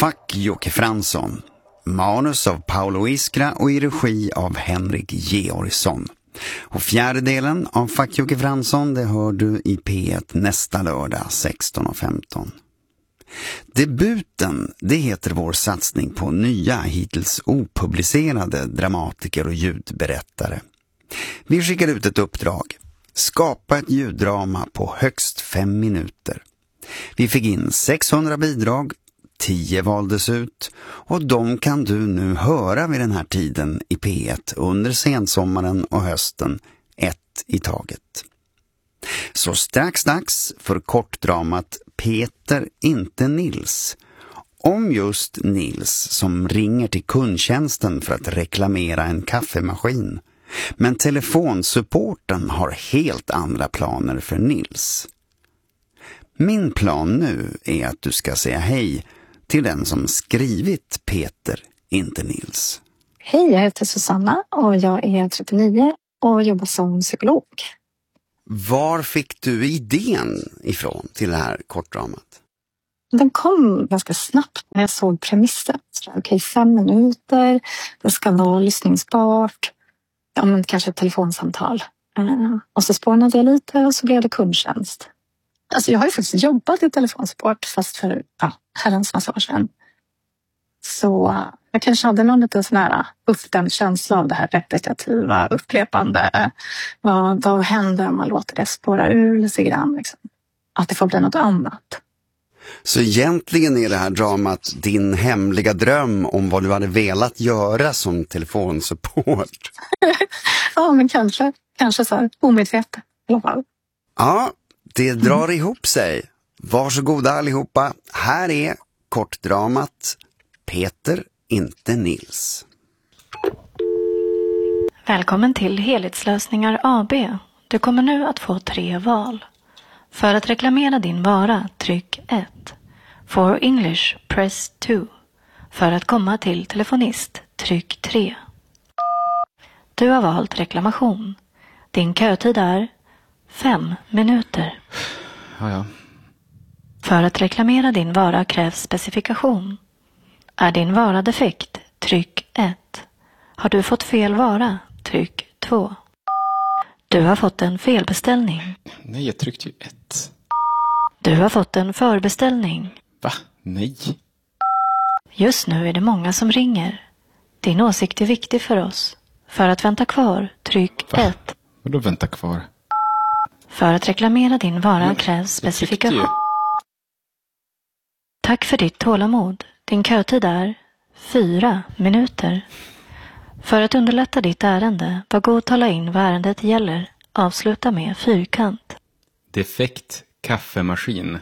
Fuck Jocke Fransson. Manus av Paolo Iskra och i regi av Henrik Georgsson. Och fjärde delen av Fuck Jocke Fransson, det hör du i P1 nästa lördag 16:15. Debuten, det heter vår satsning på nya, hittills opublicerade dramatiker och ljudberättare. Vi skickar ut ett uppdrag. Skapa ett ljuddrama på högst 5 minuter. Vi fick in 600 bidrag, 10 valdes ut och de kan du nu höra vid den här tiden i P1 under sensommaren och hösten, ett i taget. Så strax dags för kortdramat Peter, inte Nils. Om just Nils som ringer till kundtjänsten för att reklamera en kaffemaskin. Men telefonsupporten har helt andra planer för Nils. Min plan nu är att du ska säga hej till den som skrivit Peter, inte Nils. Hej, jag heter Susanna och jag är 39 och jobbar som psykolog. Var fick du idén ifrån till det här kortdramat? Den kom ganska snabbt när jag såg premissen. Okej, 5 minuter, det ska vara lyssningsbart, ja, men kanske ett telefonsamtal. Och så spånade jag lite och så blev det kundtjänst. Alltså jag har ju faktiskt jobbat i telefonsupport fast för herrans massa år sedan. Så jag kanske hade någon liten sån här uppdämd känsla av det här repetitiva, upprepande. Vad händer om man låter det spåra ur lite grann? Liksom? Att det får bli något annat. Så egentligen är det här dramat din hemliga dröm om vad du hade velat göra som telefonsupport? Ja, men kanske så här omedvetet i alla fall. Ja, det drar ihop sig. Varsågoda allihopa. Här är kortdramat Peter, inte Nils. Välkommen till Helhetslösningar AB. Du kommer nu att få 3 val. För att reklamera din vara, tryck 1. For English, press 2. För att komma till telefonist, tryck 3. Du har valt reklamation. Din kötid är 5 minuter. Ja. För att reklamera din vara krävs specifikation. Är din vara defekt, tryck 1. Har du fått fel vara, tryck 2. Du har fått en felbeställning. Nej, jag tryckte ju 1. Du har fått en förbeställning. Va? Nej. Just nu är det många som ringer. Din åsikt är viktig för oss. För att vänta kvar, tryck 1. Vadå vänta kvar? För att reklamera din vara krävs specifikation. Tack för ditt tålamod. Din kötid är 4 minuter. För att underlätta ditt ärende, var god att tala in vad ärendet gäller. Avsluta med fyrkant. Defekt kaffemaskin.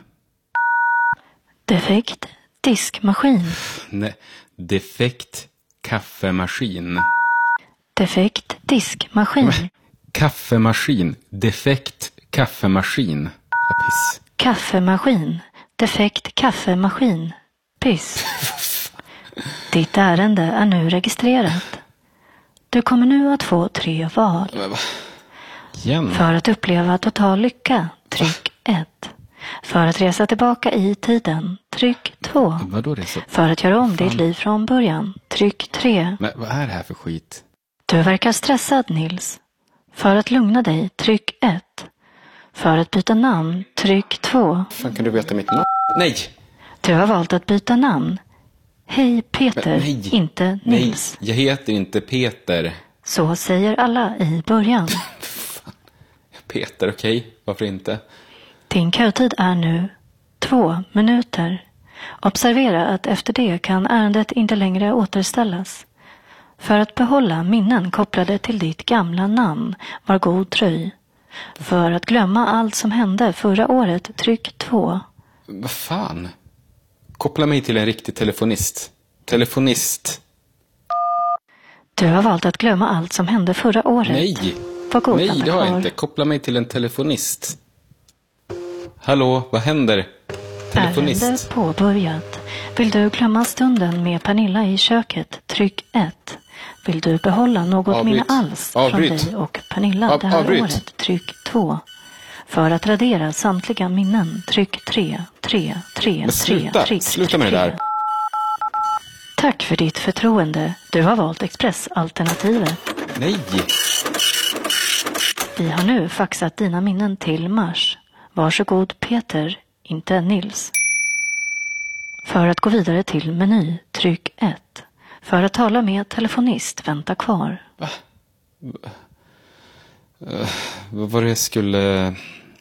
Defekt diskmaskin. Nej, defekt kaffemaskin. Defekt diskmaskin. Kaffemaskin. Defekt kaffemaskin. Piss. Kaffemaskin. Defekt kaffemaskin. Piss. Ditt ärende är nu registrerat. Du kommer nu att få 3 val. Igen. För att uppleva total lycka, tryck 1. För att resa tillbaka i tiden, tryck 2. Vadå resa? För att göra om ditt liv från början, tryck 3. Men vad är det här för skit? Du verkar stressad, Nils. För att lugna dig, tryck 1. För att byta namn, tryck 2. Fan, kan du veta mitt namn? Nej! Du har valt att byta namn. Hej Peter, Nej. inte Nils. Nej, jag heter inte Peter. Så säger alla i början. Fan. Peter, okej. Varför inte? Din kötid är nu 2 minuter. Observera att efter det kan ärendet inte längre återställas. För att behålla minnen kopplade till ditt gamla namn, var god dröj. För att glömma allt som hände förra året, tryck 2. Vad fan? Koppla mig till en riktig telefonist. Telefonist. Du har valt att glömma allt som hände förra året. Nej! Var god, Nej, det har jag kvar. inte. Koppla mig till en telefonist. Hallå, vad händer? Telefonist. Ärende påbörjat. Vill du glömma stunden med Pernilla i köket? Tryck 1. Vill du behålla något minne alls från dig och Pernilla det här året? Tryck 2. För att radera samtliga minnen, tryck 3. Men sluta med det där. Tack för ditt förtroende. Du har valt Express-alternativet. Nej! Vi har nu faxat dina minnen till Mars. Varsågod Peter, inte Nils. För att gå vidare till meny, tryck 1. För att tala med telefonist, vänta kvar. Vad var det jag skulle...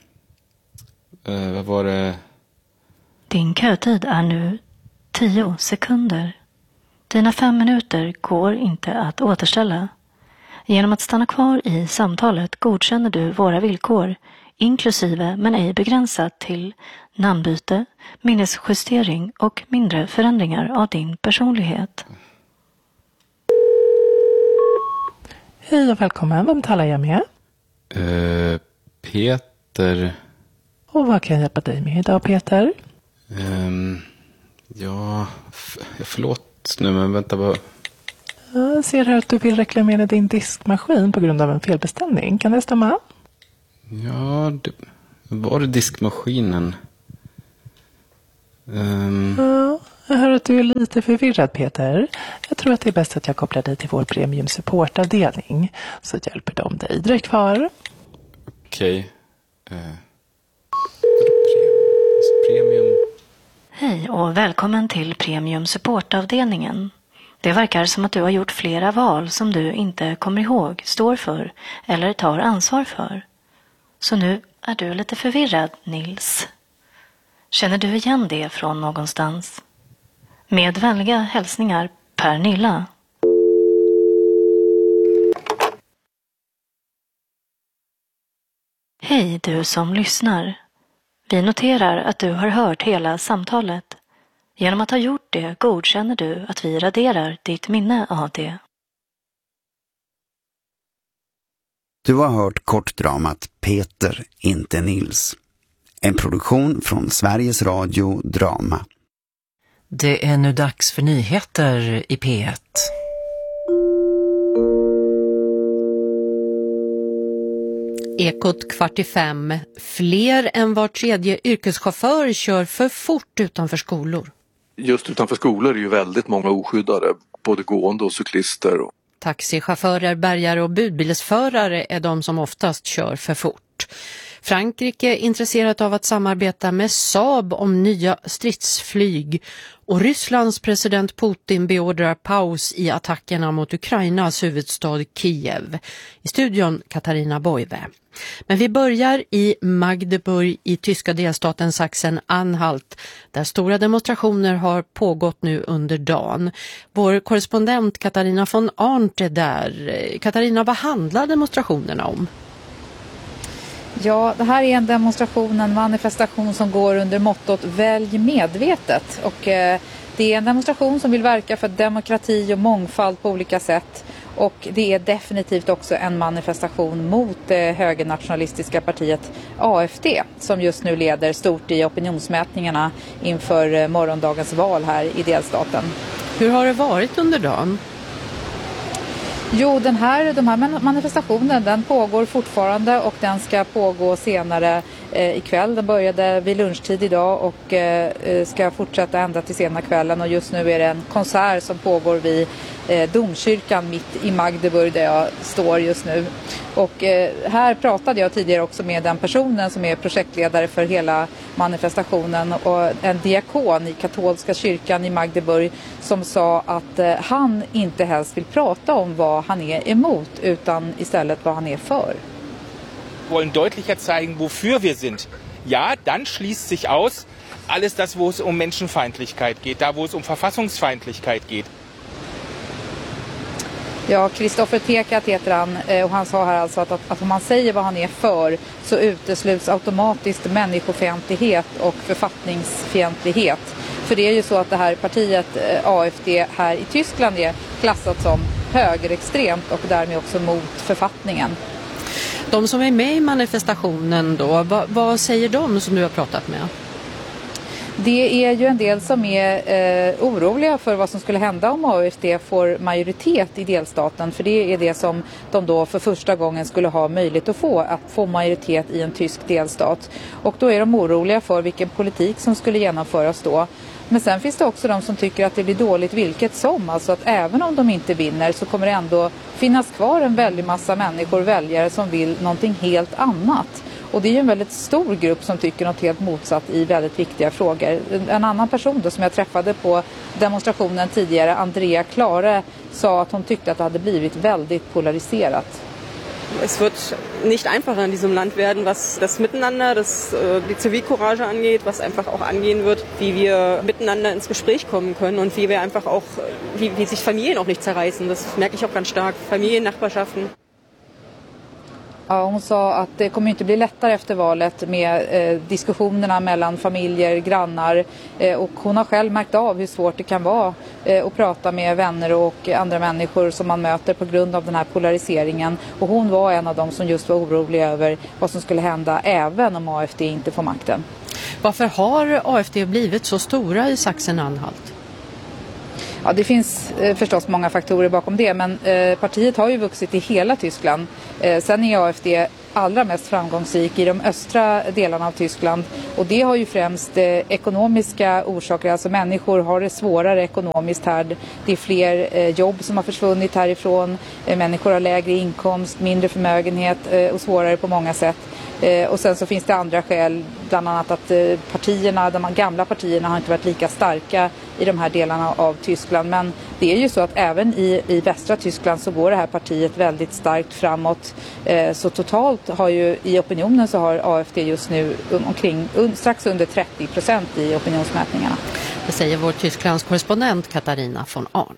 vad var det... Din kötid är nu 10 sekunder. Dina 5 minuter går inte att återställa. Genom att stanna kvar i samtalet godkänner du våra villkor, inklusive men ej begränsat till namnbyte, minnesjustering och mindre förändringar av din personlighet. Hej och välkommen. Vem talar jag med? Peter... Och vad kan jag hjälpa dig med idag, Peter? Ja, förlåt nu, men vänta bara. Jag ser här att du vill reklamera din diskmaskin på grund av en felbeställning. Kan det stämma? Ja, var det diskmaskinen? Ja, jag hör att du är lite förvirrad, Peter. Jag tror att det är bäst att jag kopplar dig till vår premium supportavdelning, så hjälper de dig. Dröj kvar. Okej. Premium. Hej och välkommen till Premium supportavdelningen. Det verkar som att du har gjort flera val som du inte kommer ihåg, står för eller tar ansvar för. Så nu är du lite förvirrad, Nils. Känner du igen det från någonstans? Med vänliga hälsningar, Pernilla. Hej du som lyssnar. Vi noterar att du har hört hela samtalet. Genom att ha gjort det godkänner du att vi raderar ditt minne av det. Du har hört kortdramat Peter, inte Nils. En produktion från Sveriges Radio Drama. Det är nu dags för nyheter i P1. Ekot 4:45. Fler än var tredje yrkeschaufför kör för fort utanför skolor. Just utanför skolor är ju väldigt många oskyddade, både gående och cyklister. Taxichaufförer, bärgare och budbilsförare är de som oftast kör för fort. Frankrike är intresserat av att samarbeta med Saab om nya stridsflyg. Och Rysslands president Putin beordrar paus i attackerna mot Ukrainas huvudstad Kiev. I studion Katarina Boive. Men vi börjar i Magdeburg i tyska delstaten Sachsen-Anhalt, där stora demonstrationer har pågått nu under dagen. Vår korrespondent Katarina von Arndt är där. Katarina, vad handlar demonstrationerna om? Ja, det här är en manifestation som går under mottot Välj medvetet. Och det är en demonstration som vill verka för demokrati och mångfald på olika sätt. Och det är definitivt också en manifestation mot det högernationalistiska partiet AFD, som just nu leder stort i opinionsmätningarna inför morgondagens val här i delstaten. Hur har det varit under dagen? Jo, de här manifestationen den pågår fortfarande och den ska pågå senare ikväll. Den började vid lunchtid idag och ska fortsätta ända till sena kvällen. Och just nu är det en konsert som pågår vid domkyrkan mitt i Magdeburg där jag står just nu. Och här pratade jag tidigare också med den personen som är projektledare för hela manifestationen och en diakon i katolska kyrkan i Magdeburg som sa att han inte helst vill prata om vad han är emot utan istället vad han är för. Wir wollen deutlicher zeigen, wofür wir sind. Ja, dann schließt sich aus alles das, wo es um Menschenfeindlichkeit geht, da wo es um Verfassungsfeindlichkeit geht. Ja, Kristoffer Tekat heter han och han sa här alltså att om man säger vad han är för så utesluts automatiskt människofientlighet och författningsfientlighet. För det är ju så att det här partiet AFD här i Tyskland är klassat som högerextremt och därmed också mot författningen. De som är med i manifestationen då, vad säger de som du har pratat med? Det är ju en del som är oroliga för vad som skulle hända om AFD får majoritet i delstaten. För det är det som de då för första gången skulle ha möjlighet att få majoritet i en tysk delstat. Och då är de oroliga för vilken politik som skulle genomföras då. Men sen finns det också de som tycker att det blir dåligt vilket som. Alltså att även om de inte vinner så kommer det ändå finnas kvar en väldig massa människor, väljare som vill någonting helt annat. Och det är ju en väldigt stor grupp som tycker något helt motsatt i väldigt viktiga frågor. En annan person då som jag träffade på demonstrationen tidigare, Andrea Klare, sa att hon tyckte att det hade blivit väldigt polariserat. Es wird nicht einfacher in diesem Land werden, was das Miteinander, die Zivilcourage angeht, was einfach auch angehen wird, wie wir miteinander ins Gespräch kommen können und wie wir einfach auch, wie sich Familien auch nicht zerreißen. Das merke ich auch ganz stark. Familien, Nachbarschaften. Ja, hon sa att det kommer inte bli lättare efter valet med diskussionerna mellan familjer, grannar och hon har själv märkt av hur svårt det kan vara att prata med vänner och andra människor som man möter på grund av den här polariseringen. Och hon var en av dem som just var orolig över vad som skulle hända även om AFD inte får makten. Varför har AFD blivit så stora i Sachsen-Anhalt? Ja, det finns förstås många faktorer bakom det, men partiet har ju vuxit i hela Tyskland. Sen är AFD allra mest framgångsrik i de östra delarna av Tyskland och det har ju främst ekonomiska orsaker, alltså människor har det svårare ekonomiskt här. Det är fler jobb som har försvunnit härifrån, människor har lägre inkomst, mindre förmögenhet och svårare på många sätt. Och sen så finns det andra skäl, bland annat att partierna, de gamla partierna har inte varit lika starka i de här delarna av Tyskland. Men det är ju så att även i västra Tyskland så går det här partiet väldigt starkt framåt. Så totalt har ju i opinionen så har AFD just nu strax under 30% i opinionsmätningarna. Det säger vår Tysklands korrespondent Katarina von Arndt.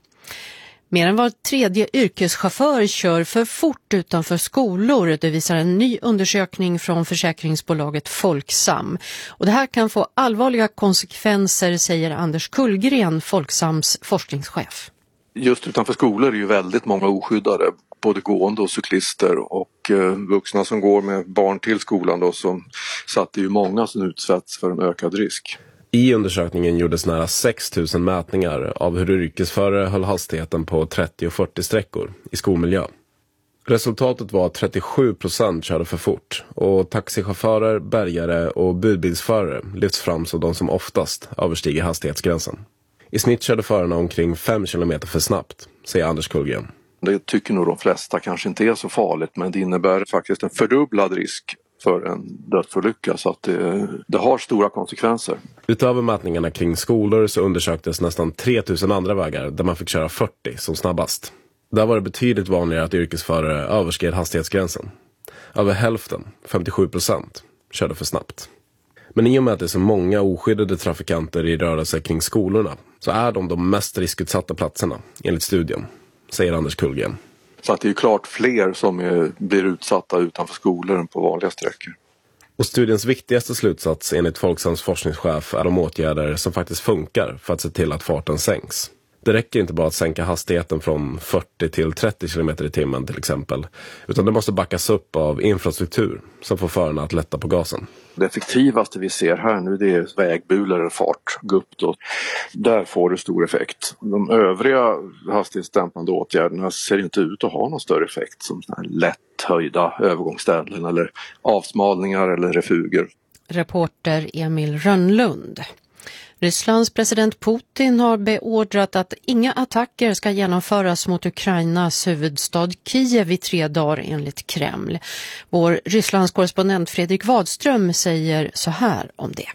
Mer än var tredje yrkeschaufför kör för fort utanför skolor. Det visar en ny undersökning från försäkringsbolaget Folksam. Och det här kan få allvarliga konsekvenser, säger Anders Kullgren, Folksams forskningschef. Just utanför skolor är ju väldigt många oskyddade, både gående och cyklister och vuxna som går med barn till skolan då, som satt ju många som utsätts för en ökad risk. I undersökningen gjordes nära 6 000 mätningar av hur yrkesförare höll hastigheten på 30 och 40 sträckor i skolmiljö. Resultatet var att 37% körde för fort och taxichaufförer, bärgare och budbilsförare lyfts fram som de som oftast överstiger hastighetsgränsen. I snitt körde förarna omkring 5 km för snabbt, säger Anders Kullgren. Det tycker nog de flesta kanske inte är så farligt, men det innebär faktiskt en fördubblad risk för en dödsolycka, så att det har stora konsekvenser. Utöver mätningarna kring skolor så undersöktes nästan 3000 andra vägar där man fick köra 40 som snabbast. Där var det betydligt vanligare att yrkesförare överskred hastighetsgränsen. Över hälften, 57%, körde för snabbt. Men i och med att det är så många oskyddade trafikanter i rörelse kring skolorna så är de mest riskutsatta platserna, enligt studien, säger Anders Kullgren. Så att det är ju klart fler som blir utsatta utanför skolor än på vanliga sträckor. Och studiens viktigaste slutsats enligt Folksams forskningschef är de åtgärder som faktiskt funkar för att se till att farten sänks. Det räcker inte bara att sänka hastigheten från 40 till 30 km i timmen till exempel, utan det måste backas upp av infrastruktur som får förarna att lätta på gasen. Det effektivaste vi ser här nu, det är vägbulor eller fartgupp då. Där får det stor effekt. De övriga hastighetsdämpande åtgärderna ser inte ut att ha någon större effekt, som lätt höjda övergångsställen eller avsmalningar eller refuger. Reporter Emil Rönnlund. Rysslands president Putin har beordrat att inga attacker ska genomföras mot Ukrainas huvudstad Kiev i 3 dagar enligt Kreml. Vår Rysslands korrespondent Fredrik Wadström säger så här om det.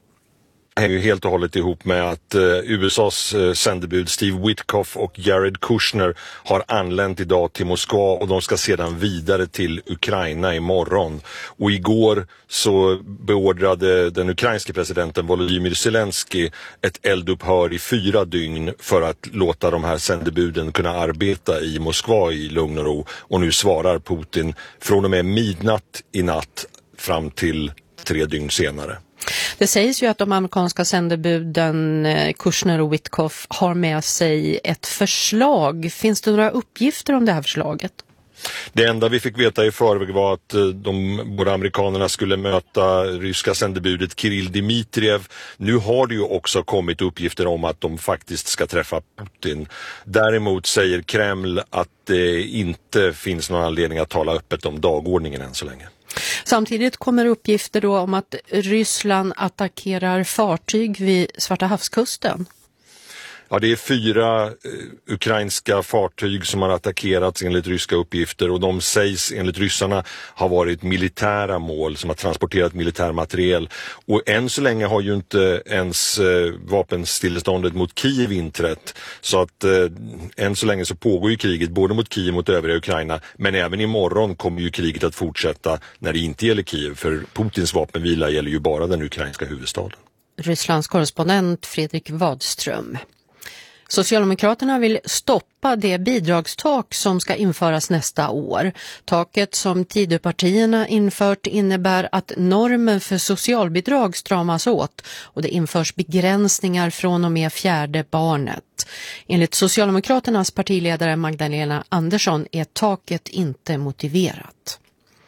Det hänger ju helt och hållet ihop med att USAs sändebud Steve Witkoff och Jared Kushner har anlänt idag till Moskva och de ska sedan vidare till Ukraina imorgon. Och igår så beordrade den ukrainske presidenten Volodymyr Zelensky ett eldupphör i 4 dygn för att låta de här sändebuden kunna arbeta i Moskva i lugn och ro. Och nu svarar Putin från och med midnatt i natt fram till 3 dygn senare. Det sägs ju att de amerikanska sändebuden Kushner och Witkoff har med sig ett förslag. Finns det några uppgifter om det här förslaget? Det enda vi fick veta i förväg var att de båda amerikanerna skulle möta ryska sändebudet Kirill Dmitriev. Nu har det ju också kommit uppgifter om att de faktiskt ska träffa Putin. Däremot säger Kreml att det inte finns någon anledning att tala öppet om dagordningen än så länge. Samtidigt kommer uppgifter då om att Ryssland attackerar fartyg vid Svarta havskusten. Ja, det är 4 ukrainska fartyg som har attackerats enligt ryska uppgifter och de sägs enligt ryssarna ha varit militära mål som har transporterat militär materiel. Och än så länge har ju inte ens vapenstilleståndet mot Kiev inträtt. Så att än så länge så pågår ju kriget både mot Kiev och mot övriga Ukraina. Men även imorgon kommer ju kriget att fortsätta när det inte gäller Kiev. För Putins vapenvila gäller ju bara den ukrainska huvudstaden. Rysslands korrespondent Fredrik Wadström. Socialdemokraterna vill stoppa det bidragstak som ska införas nästa år. Taket som Tidöpartierna infört innebär att normen för socialbidrag stramas åt och det införs begränsningar från och med 4:e barnet. Enligt Socialdemokraternas partiledare Magdalena Andersson är taket inte motiverat.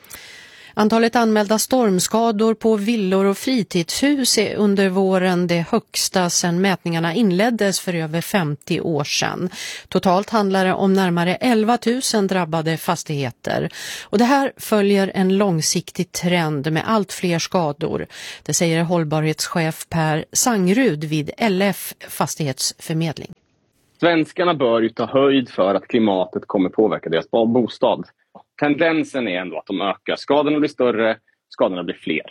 Antalet anmälda stormskador på villor och fritidshus är under våren det högsta sedan mätningarna inleddes för över 50 år sedan. Totalt handlar det om närmare 11 000 drabbade fastigheter. Och det här följer en långsiktig trend med allt fler skador. Det säger hållbarhetschef Per Sangrud vid LF Fastighetsförmedling. Svenskarna bör ju ta höjd för att klimatet kommer påverka deras bostad. Tendensen är ändå att de ökar. Skadorna blir större, skadorna blir fler.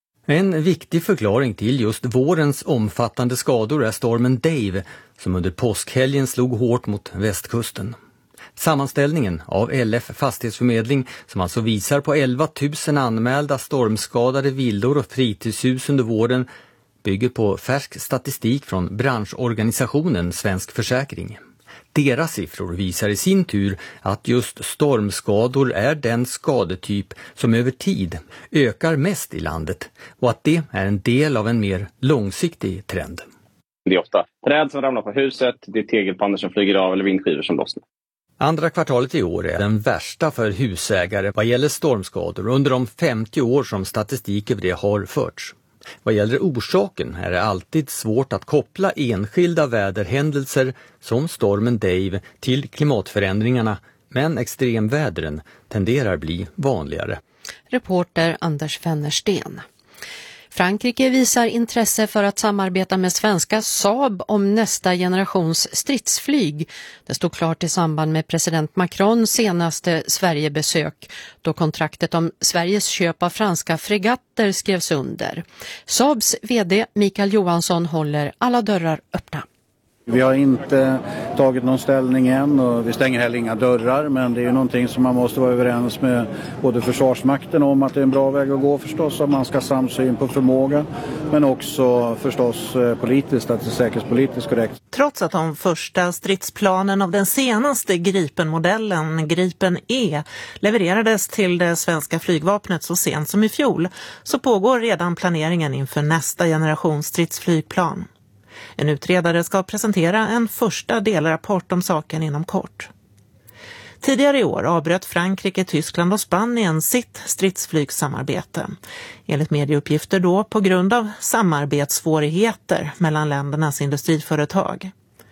En viktig förklaring till just vårens omfattande skador är stormen Dave som under påskhelgen slog hårt mot västkusten. Sammanställningen av LF Fastighetsförmedling som alltså visar på 11 000 anmälda stormskadade villor och fritidshus under våren bygger på färsk statistik från branschorganisationen Svensk Försäkring. Deras siffror visar i sin tur att just stormskador är den skadetyp som över tid ökar mest i landet och att det är en del av en mer långsiktig trend. Det är ofta träd som ramlar på huset, det är tegelpannor som flyger av eller vindskivor som lossnar. Andra kvartalet i år är den värsta för husägare vad gäller stormskador under de 50 år som statistik över det har förts. Vad gäller orsaken är det alltid svårt att koppla enskilda väderhändelser som stormen Dave till klimatförändringarna, men extremvädren tenderar bli vanligare. Reporter Anders Wennersten. Frankrike visar intresse för att samarbeta med svenska Saab om nästa generations stridsflyg. Det stod klart i samband med president Macrons senaste Sverigebesök då kontraktet om Sveriges köp av franska fregatter skrevs under. Saabs vd Mikael Johansson håller alla dörrar öppna. Vi har inte tagit någon ställning än och vi stänger heller inga dörrar, men det är ju någonting som man måste vara överens med både Försvarsmakten om att det är en bra väg att gå förstås, att man ska samsyn på förmåga, men också förstås politiskt, att det är säkerhetspolitiskt korrekt. Trots att de första stridsplanen av den senaste Gripen-modellen, Gripen E, levererades till det svenska flygvapnet så sent som i fjol, så pågår redan planeringen inför nästa generation stridsflygplan. En utredare ska presentera en första delrapport om saken inom kort. Tidigare i år avbröt Frankrike, Tyskland och Spanien sitt stridsflygssamarbete. Enligt medieuppgifter då på grund av samarbetssvårigheter mellan ländernas industriföretag.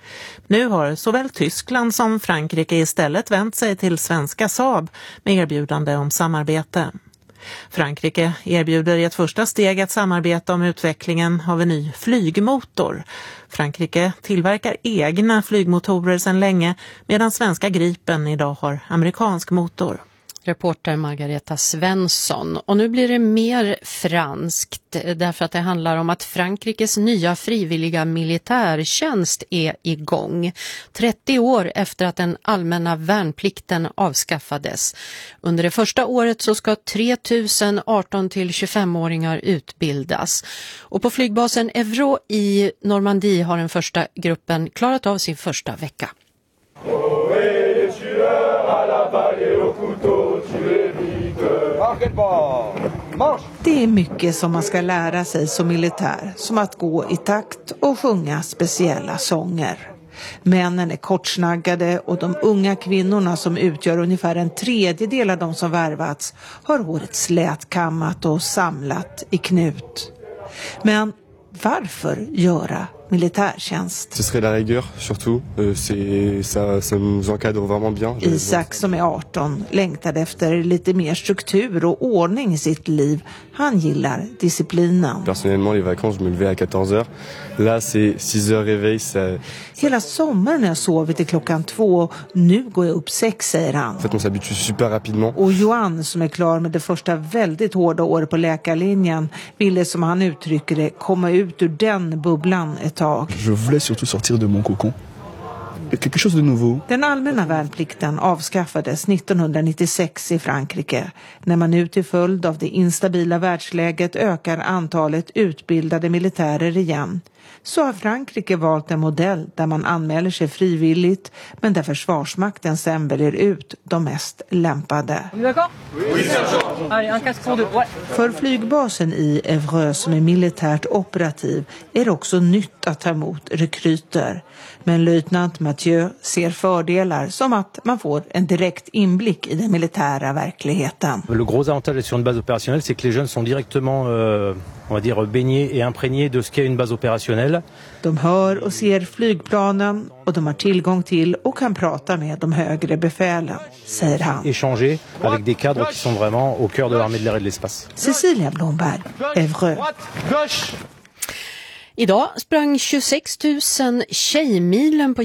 Nu har såväl Tyskland som Frankrike istället vänt sig till svenska Saab med erbjudande om samarbete. Frankrike erbjuder i ett första steg ett samarbete om utvecklingen av en ny flygmotor. Frankrike tillverkar egna flygmotorer sedan länge medan svenska Gripen idag har amerikansk motor. Reporter Margareta Svensson. Och nu blir det mer franskt därför att det handlar om att Frankrikes nya frivilliga militärtjänst är igång. 30 år efter att den allmänna värnplikten avskaffades. Under det första året så ska 3000 18-25-åringar utbildas. Och på flygbasen Evro i Normandie har den första gruppen klarat av sin första vecka. Det är mycket som man ska lära sig som militär, som att gå i takt och sjunga speciella sånger. Männen är kortsnaggade och de unga kvinnorna som utgör ungefär en tredjedel av de som värvats har håret slätkammat och samlat i knut. Men varför göra militärtjänst. Ce serait la rigueur surtout. Ça nous encadre vraiment bien. Isak som är 18 längtade efter lite mer struktur och ordning i sitt liv. Han gillar disciplinen. Personnellement, les vacances, je me levais à 14h. Là, c'est 6h réveil. Hela sommaren har jag sovit till klockan 2. Nu går jag upp 6, säger han. En fait, on s'habitue super rapidement. Och Johan, som är klar med det första väldigt hårda året på läkarlinjen, ville, som han uttrycker det, komma ut ur den bubblan ett tag. Je voulais surtout sortir de mon cocon. Quelque chose de nouveau. Den allmänna värnplikten avskaffades 1996 i Frankrike. När man nu till följd av det instabila världsläget ökar antalet utbildade militärer igen, så har Frankrike valt en modell där man anmäler sig frivilligt, men där försvarsmakten sen väljer ut de mest lämpade. För flygbasen i Évreux, som är militärt operativ, är det också nytt att ta emot rekryter. Men löjtnant Mathieu ser fördelar, som att man får en direkt inblick i den militära verkligheten. Le gros avantage sur une base opérationnelle, c'est que les jeunes sont directement on va dire baignés et imprégnés de ce qu'est une base opérationnelle. De hör och ser flygplanen och de har tillgång till och kan prata med de högre befälen, säger han. Échanger avec des cadres qui sont vraiment au cœur de l'armée de l'air et de l'espace. Cecilia Blomberg, Évreux. Idag sprang 26 000 tjejmilen på